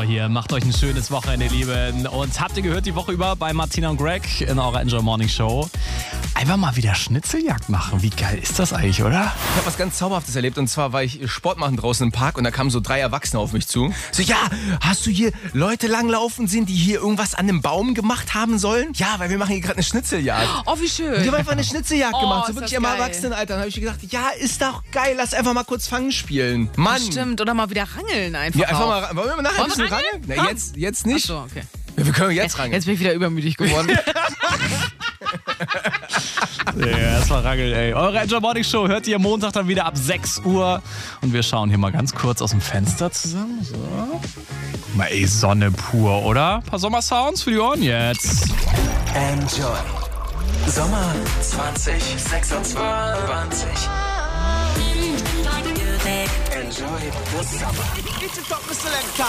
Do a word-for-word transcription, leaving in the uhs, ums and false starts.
hier. Macht euch ein schönes Wochenende, Lieben. Und habt ihr gehört, die Woche über bei Martina und Greg in eurer Enjoy Morning Show? Einfach mal wieder Schnitzeljagd machen. Wie geil ist das eigentlich, oder? Ich habe was ganz Zauberhaftes erlebt und zwar war ich Sport machen draußen im Park und da kamen so drei Erwachsene auf mich zu. So, ja, hast du hier Leute langlaufen sehen, die hier irgendwas an einem Baum gemacht haben sollen? Ja, weil wir machen hier gerade eine Schnitzeljagd. Oh, wie schön. Die haben einfach eine Schnitzeljagd Oh, gemacht, so ist wirklich das im geil. Erwachsenenalter. Dann habe ich gedacht, ja, ist doch geil, lass einfach mal kurz Fangen spielen. Mann. Stimmt, oder mal wieder rangeln einfach. Ja, einfach auch. mal, wollen wir nachher ein Wollen wir bisschen rangeln? rangeln? Na, Komm. jetzt, jetzt nicht. Ach so, okay. Ja, wir können jetzt rangeln. Jetzt bin ich wieder übermütig geworden. Ja, erstmal Rangel, ey. Eure Enjoy Morning Show hört ihr Montag dann wieder ab sechs Uhr. Und wir schauen hier mal ganz kurz aus dem Fenster zusammen. So. Guck mal, ey, Sonne pur, oder? Ein paar Sommersounds für die Ohren jetzt. Enjoy. Sommer zwanzig sechsundzwanzig. Enjoy the summer.